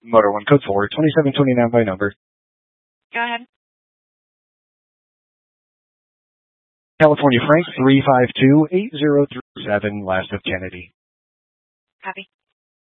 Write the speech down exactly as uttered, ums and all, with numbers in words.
Motor one, code four, twenty-seven twenty-nine by number. Go ahead. California Frank, three five two eight zero three seven, last of Kennedy. Copy.